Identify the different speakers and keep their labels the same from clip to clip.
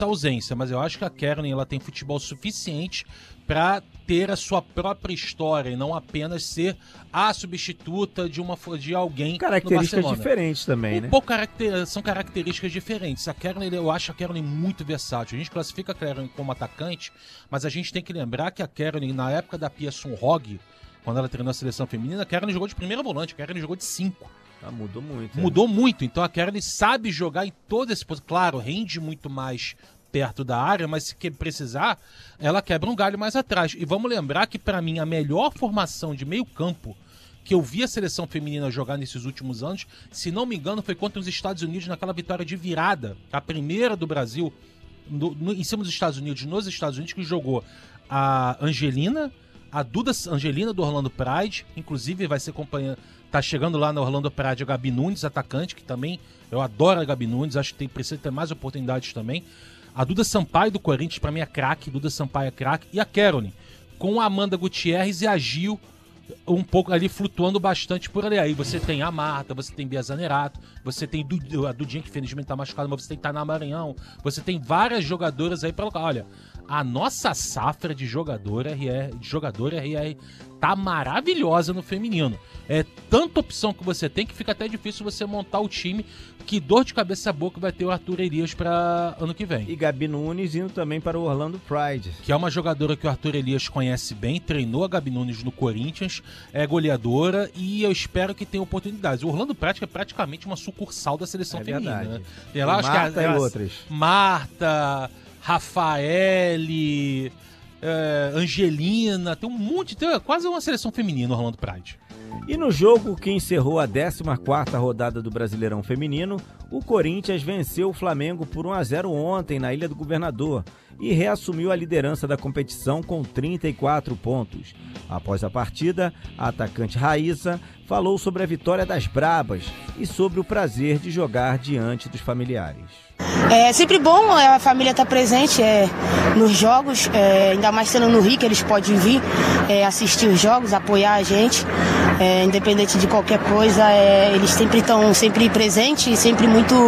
Speaker 1: absoluta ausência, mas eu acho que a Caroline ela tem futebol suficiente para ter a sua própria história e não apenas ser a substituta de alguém
Speaker 2: características
Speaker 1: no Barcelona.
Speaker 2: Diferentes também, né?
Speaker 1: São características diferentes. A Caroline, eu acho a Caroline muito versátil. A gente classifica a Caroline como atacante, mas a gente tem que lembrar que a Caroline, na época da Pia Sundhage, quando ela treinou a seleção feminina, a Caroline jogou de primeira volante, a Caroline jogou de 5.
Speaker 2: Mudou muito.
Speaker 1: Mudou muito, então a Caroline sabe jogar em todo esse posição. Claro, rende muito mais perto da área, mas se precisar, ela quebra um galho mais atrás. E vamos lembrar que, para mim, a melhor formação de meio campo que eu vi a seleção feminina jogar nesses últimos anos, se não me engano, foi contra os Estados Unidos naquela vitória de virada, a primeira do Brasil, em cima dos Estados Unidos, nos Estados Unidos, que jogou a Angelina, a Duda Angelina do Orlando Pride, inclusive vai ser acompanhando, tá chegando lá no Orlando Pride a Gabi Nunes, atacante, que também, eu adoro a Gabi Nunes, acho que precisa ter mais oportunidades também. A Duda Sampaio do Corinthians, pra mim é craque, Duda Sampaio é craque, e a Caroline, com a Amanda Gutierrez e a Gil, um pouco ali flutuando bastante por ali. Aí você tem a Marta, você tem Bia Zanerato, você tem a Dudinha, que infelizmente tá machucada, mas você tem Tainá Maranhão, você tem várias jogadoras aí pra colocar. Olha, a nossa safra de jogador RR tá maravilhosa no feminino. É tanta opção que você tem que fica até difícil você montar o time. Que dor de cabeça boa que vai ter o Arthur Elias para ano que vem.
Speaker 2: E Gabi Nunes indo também para o Orlando Pride.
Speaker 1: Que é uma jogadora que o Arthur Elias conhece bem, treinou a Gabi Nunes no Corinthians, é goleadora e eu espero que tenha oportunidades. O Orlando Pride é praticamente uma sucursal da seleção feminina.
Speaker 2: Verdade.
Speaker 1: Né? Tem lá, acho
Speaker 2: Marta
Speaker 1: que
Speaker 2: e outras.
Speaker 1: Marta, Rafaele, Angelina, tem um monte, tem quase uma seleção feminina no Orlando Pride.
Speaker 2: E no jogo que encerrou a 14ª rodada do Brasileirão Feminino, o Corinthians venceu o Flamengo por 1-0 ontem na Ilha do Governador e reassumiu a liderança da competição com 34 pontos. Após a partida, a atacante Raíssa falou sobre a vitória das Brabas e sobre o prazer de jogar diante dos familiares.
Speaker 3: É sempre bom a família estar presente nos jogos, ainda mais sendo no Rio, que eles podem vir assistir os jogos, apoiar a gente, independente de qualquer coisa, eles sempre estão presentes e sempre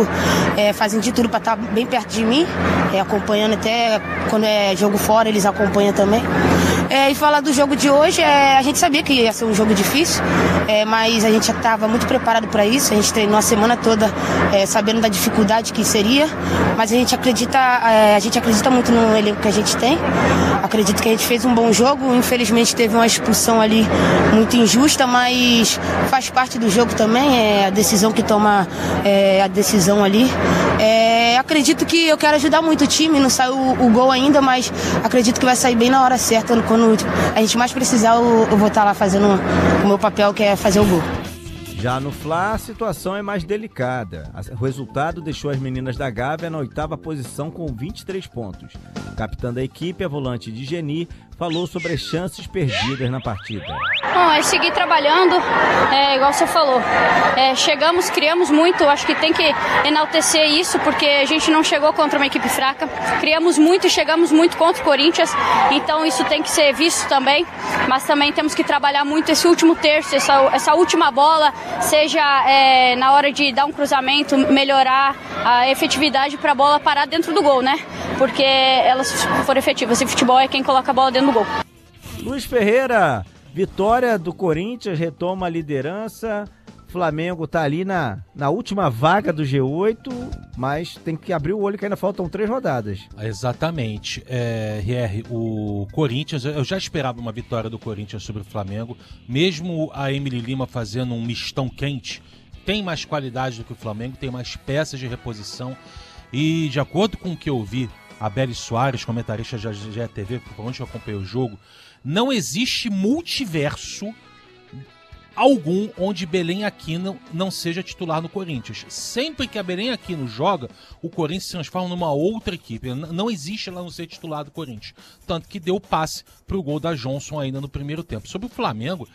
Speaker 3: fazem de tudo para estar bem perto de mim, acompanhando até quando é jogo fora, eles acompanham também. E falar do jogo de hoje, a gente sabia que ia ser um jogo difícil, mas a gente já estava muito preparado para isso, a gente treinou a semana toda sabendo da dificuldade que seria, mas a gente acredita muito no elenco que a gente tem, acredito que a gente fez um bom jogo, infelizmente teve uma expulsão ali muito injusta, mas faz parte do jogo também, a decisão que toma a decisão ali. Acredito que eu quero ajudar muito o time, não saiu o gol ainda, mas acredito que vai sair bem na hora certa, quando a gente mais precisar, eu vou estar lá fazendo o meu papel, que é fazer o gol.
Speaker 2: Já no Fla, a situação é mais delicada. O resultado deixou as meninas da Gávea na 8ª posição com 23 pontos. O capitã da equipe, a volante de Geni, falou sobre as chances perdidas na partida.
Speaker 4: Bom, é seguir trabalhando, igual você falou. Chegamos, criamos muito, acho que tem que enaltecer isso, porque a gente não chegou contra uma equipe fraca. Criamos muito e chegamos muito contra o Corinthians, então isso tem que ser visto também. Mas também temos que trabalhar muito esse último terço, essa última bola, seja na hora de dar um cruzamento, melhorar a efetividade para a bola parar dentro do gol, né? Porque elas foram efetivas e futebol é quem coloca a bola dentro do gol.
Speaker 2: Luiz Ferreira, vitória do Corinthians, retoma a liderança. Flamengo tá ali na última vaga do G8, mas tem que abrir o olho que ainda faltam 3 rodadas.
Speaker 1: Exatamente. RR, o Corinthians, eu já esperava uma vitória do Corinthians sobre o Flamengo, mesmo a Emily Lima fazendo um mistão quente, tem mais qualidade do que o Flamengo, tem mais peças de reposição e de acordo com o que eu vi, a Beli Soares, comentarista da GTV, por onde eu acompanhei o jogo, não existe multiverso algum onde Belém Aquino não seja titular no Corinthians. Sempre que a Belém Aquino joga, o Corinthians se transforma numa outra equipe. Não existe ela não ser titular do Corinthians. Tanto que deu passe para o gol da Johnson ainda no primeiro tempo. Sobre o Flamengo,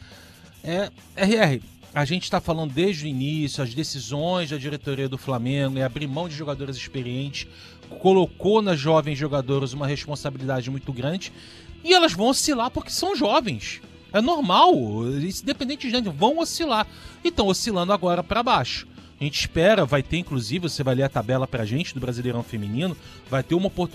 Speaker 1: RR, a gente está falando desde o início, as decisões da diretoria do Flamengo, abrir mão de jogadores experientes, colocou nas jovens jogadoras uma responsabilidade muito grande e elas vão oscilar porque são jovens. É normal, independente de gente, vão oscilar. E estão oscilando agora para baixo. A gente espera, vai ter inclusive, você vai ler a tabela pra gente do Brasileirão Feminino, vai ter uma oportunidade